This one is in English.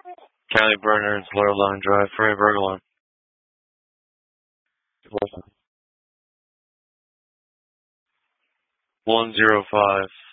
County Burners, Laurel Line Drive, Fray Bergelon. 105.